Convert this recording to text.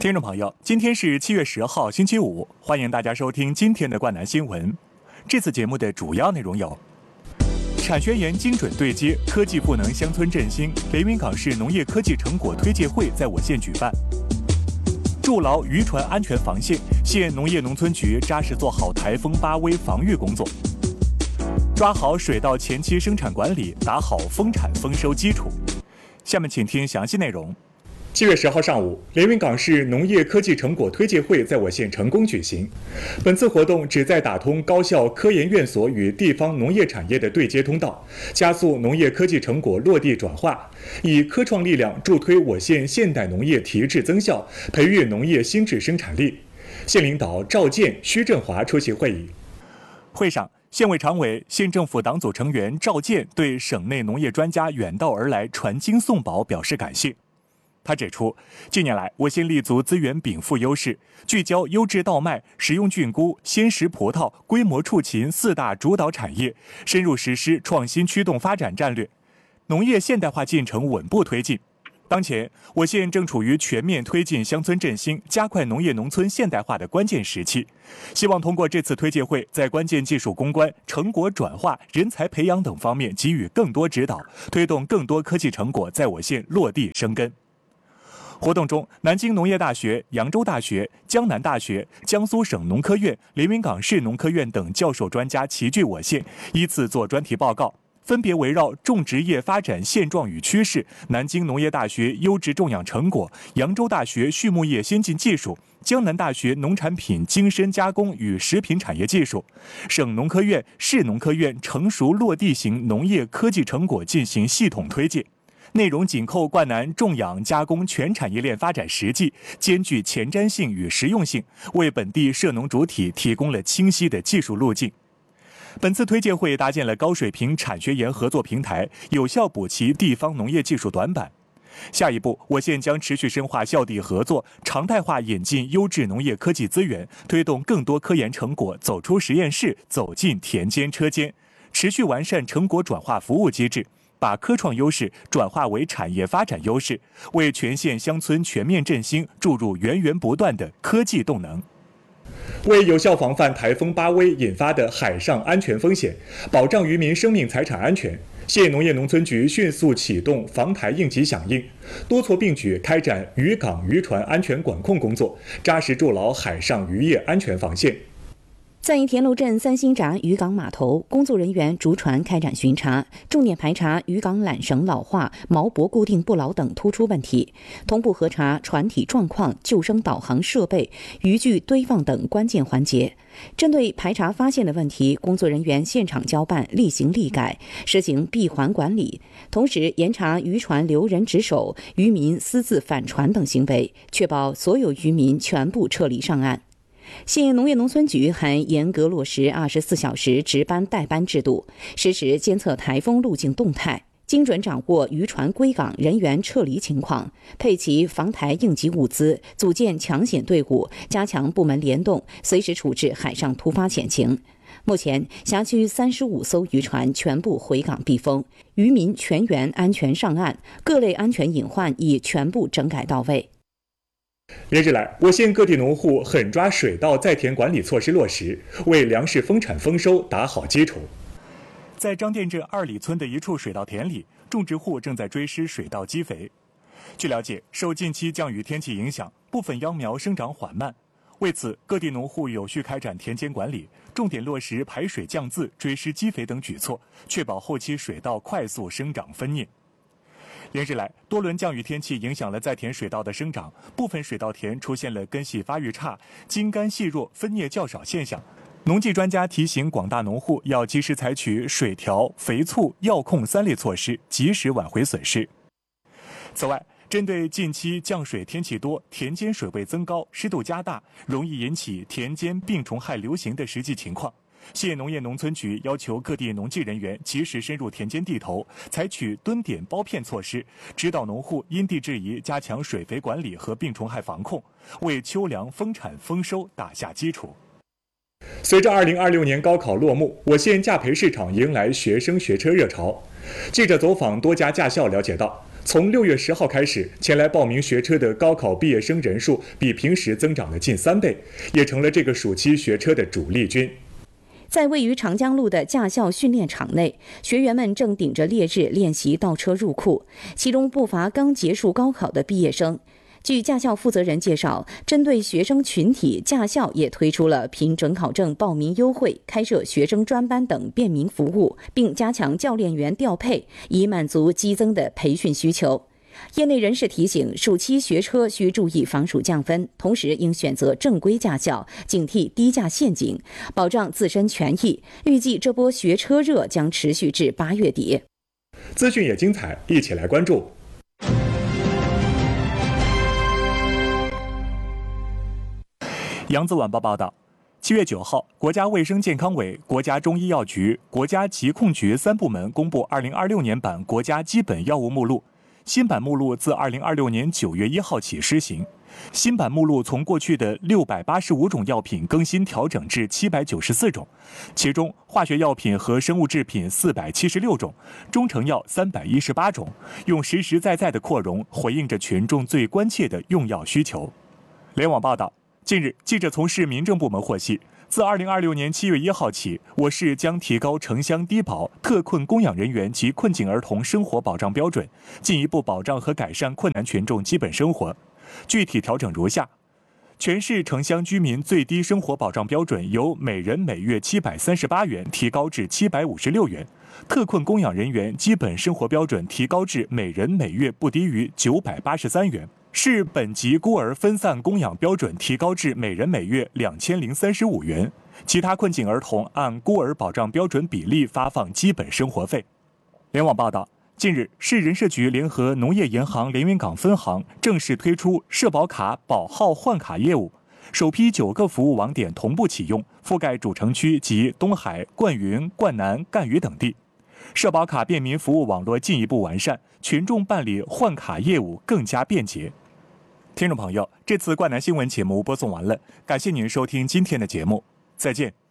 听众朋友，今天是7月10号，星期五，欢迎大家收听今天的冠南新闻。这次节目的主要内容有：产学研精准对接，科技赋能乡村振兴，连云港市农业科技成果推介会在我县举办；筑牢渔船安全防线，县农业农村局扎实做好台风8威防御工作；抓好水稻前期生产管理，打好丰产丰收基础。下面请听详细内容。7月10号上午，连云港市农业科技成果推介会在我县成功举行。本次活动旨在打通高校科研院所与地方农业产业的对接通道，加速农业科技成果落地转化，以科创力量助推我县现代农业提质增效，培育农业新质生产力。县领导赵健、徐振华出席会议。会上，县委常委、县政府党组成员赵健对省内农业专家远道而来传经送宝表示感谢。他指出，近年来我县立足资源禀赋优势，聚焦优质稻麦、食用菌菇、鲜食葡萄、规模畜禽4大主导产业，深入实施创新驱动发展战略，农业现代化进程稳步推进。当前，我县正处于全面推进乡村振兴、加快农业农村现代化的关键时期。希望通过这次推介会，在关键技术攻关、成果转化、人才培养等方面给予更多指导，推动更多科技成果在我县落地生根。活动中，南京农业大学、扬州大学、江南大学、江苏省农科院、连云港市农科院等教授专家齐聚我县，依次做专题报告，分别围绕种植业发展现状与趋势、南京农业大学优质种养成果、扬州大学畜牧业先进技术、江南大学农产品精深加工与食品产业技术、省农科院、市农科院成熟落地型农业科技成果进行系统推介。内容紧扣冠南种养加工全产业链发展实际，兼具前瞻性与实用性，为本地涉农主体提供了清晰的技术路径。本次推介会搭建了高水平产学研合作平台，有效补齐地方农业技术短板。下一步，我县将持续深化校地合作，常态化引进优质农业科技资源，推动更多科研成果走出实验室，走进田间车间，持续完善成果转化服务机制，把科创优势转化为产业发展优势，为全县乡村全面振兴注入源源不断的科技动能。为有效防范台风8威引发的海上安全风险，保障渔民生命财产安全，县农业农村局迅速启动防台应急响应，多措并举开展渔港渔船安全管控工作，扎实筑牢海上渔业安全防线。 在田路镇三星闸渔港码头，工作人员逐船开展巡查，重点排查渔港缆绳老化、锚泊固定不牢等突出问题，同步核查船体状况、救生导航设备、渔具堆放等关键环节。针对排查发现的问题，工作人员现场交办，立行立改，实行闭环管理，同时严查渔船留人值守、渔民私自返船等行为，确保所有渔民全部撤离上岸。县农业农村局还严格落实24小时值班带班制度，实时监测台风路径动态，精准掌握渔船归港人员撤离情况，配齐防台应急物资，组建抢险队伍，加强部门联动，随时处置海上突发险情。目前，辖区35艘渔船全部回港避风，渔民全员安全上岸，各类安全隐患已全部整改到位。 连日来，我县各地农户狠抓水稻在田管理措施落实，为粮食丰产丰收打好基础。在张店镇2里村的一处水稻田里，种植户正在追施水稻基肥。据了解，受近期降雨天气影响，部分秧苗生长缓慢。为此，各地农户有序开展田间管理，重点落实排水降渍、追施基肥等举措，确保后期水稻快速生长分蘖。连日来，多轮降雨天气影响了在田水稻的生长，部分水稻田出现了根系发育差、茎干细弱、分蘖较少现象。农技专家提醒广大农户要及时采取水调、肥促、药控3类措施，及时挽回损失。此外，针对近期降水天气多、田间水位增高、湿度加大，容易引起田间病虫害流行的实际情况，县农业农村局要求各地农技人员及时深入田间地头，采取蹲点包片措施，指导农户因地制宜加强水肥管理和病虫害防控，为秋粮丰产丰收打下基础。随着2026年高考落幕，我县驾培市场迎来学生学车热潮。记者走访多家驾校了解到， 从6月10号开始，前来报名学车的高考毕业生人数比平时增长了近3倍，也成了这个暑期学车的主力军。 在位于长江路的驾校训练场内，学员们正顶着烈日练习倒车入库，其中不乏刚结束高考的毕业生。据驾校负责人介绍，针对学生群体，驾校也推出了凭准考证报名优惠、开设学生专班等便民服务，并加强教练员调配，以满足激增的培训需求。业内人士提醒，暑期学车需注意防暑降分，同时应选择正规驾校，警惕低价陷阱，保障自身权益。预计这波学车热将持续至8月底。 资讯也精彩，一起来关注。扬子晚报报道，7月9号，国家卫生健康委、国家中医药局、国家疾控局3部门公布2026年版国家基本药物目录。新版目录自2026年9月1号起施行。新版目录从过去的685种药品更新调整至794种，其中化学药品和生物制品476种，中成药318种，用实实在在的扩容回应着群众最关切的用药需求。联网报道，近日，记者从市民政部门获悉，自2026年7月1号起，我市将提高城乡低保、特困供养人员及困境儿童生活保障标准，进一步保障和改善困难群众基本生活。具体调整如下：全市城乡居民最低生活保障标准由每人每月738元提高至756元，特困供养人员基本生活标准提高至每人每月不低于983元。市本级孤儿分散供养标准提高至每人每月2035元，其他困境儿童按孤儿保障标准比例发放基本生活费。联网报道，近日，市人社局联合农业银行连云港分行正式推出社保卡保号换卡业务，首批9个服务网点同步启用，覆盖主城区及东海、灌云、灌南、赣榆等地。社保卡便民服务网络进一步完善，群众办理换卡业务更加便捷。听众朋友，这次冠南新闻节目播送完了，感谢您收听今天的节目，再见。